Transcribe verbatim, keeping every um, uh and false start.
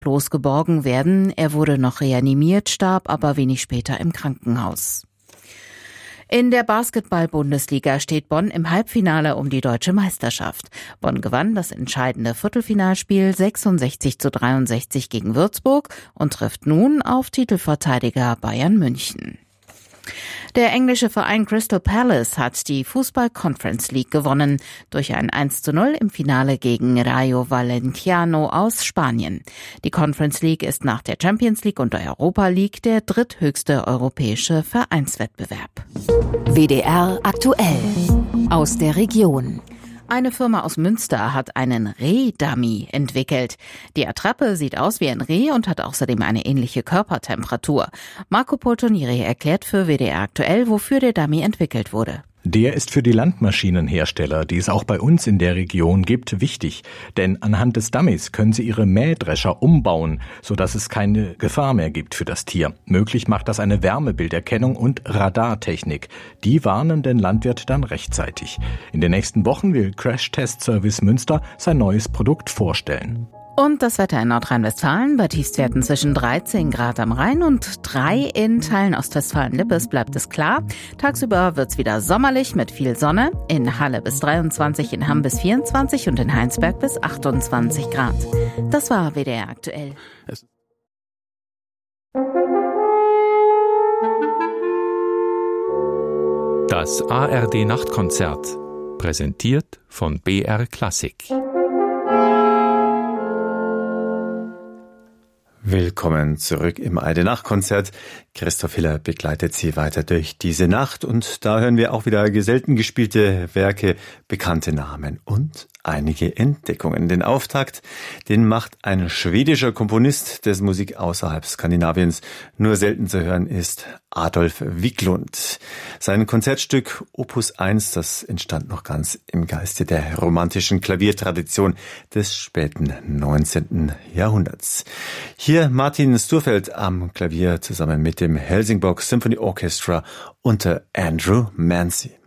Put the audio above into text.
bloß geborgen werden. Er wurde noch reanimiert, starb aber wenig später im Krankenhaus. In der Basketball-Bundesliga steht Bonn im Halbfinale um die deutsche Meisterschaft. Bonn gewann das entscheidende Viertelfinalspiel sechsundsechzig zu dreiundsechzig gegen Würzburg und trifft nun auf Titelverteidiger Bayern München. Der englische Verein Crystal Palace hat die Fußball-Conference League gewonnen, durch ein eins zu null im Finale gegen Rayo Vallecano aus Spanien. Die Conference League ist nach der Champions League und der Europa League der dritthöchste europäische Vereinswettbewerb. W D R aktuell aus der Region. Eine Firma aus Münster hat einen Reh-Dummy entwickelt. Die Attrappe sieht aus wie ein Reh und hat außerdem eine ähnliche Körpertemperatur. Marco Poltonieri erklärt für W D R aktuell, wofür der Dummy entwickelt wurde. Der ist für die Landmaschinenhersteller, die es auch bei uns in der Region gibt, wichtig. Denn anhand des Dummies können sie ihre Mähdrescher umbauen, sodass es keine Gefahr mehr gibt für das Tier. Möglich macht das eine Wärmebilderkennung und Radartechnik. Die warnen den Landwirt dann rechtzeitig. In den nächsten Wochen will Crash Test Service Münster sein neues Produkt vorstellen. Und das Wetter in Nordrhein-Westfalen bei Tiefstwerten zwischen dreizehn Grad am Rhein und drei in Teilen Ostwestfalen-Lippes bleibt es klar. Tagsüber wird's wieder sommerlich mit viel Sonne. In Halle bis dreiundzwanzig, in Hamm bis vierundzwanzig und in Heinsberg bis achtundzwanzig Grad. Das war W D R aktuell. Das A R D Nachtkonzert, präsentiert von B R Klassik. Willkommen zurück im A R D-Nachtkonzert. Christoph Hiller begleitet Sie weiter durch diese Nacht und da hören wir auch wieder selten gespielte Werke, bekannte Namen und einige Entdeckungen. Den Auftakt, den macht ein schwedischer Komponist, dessen Musik außerhalb Skandinaviens nur selten zu hören ist, Adolf Wiklund. Sein Konzertstück Opus eins, das entstand noch ganz im Geiste der romantischen Klaviertradition des späten neunzehnten Jahrhunderts. Hier Martin Sturfeld am Klavier zusammen mit dem Helsingborg Symphony Orchestra unter Andrew Mancy.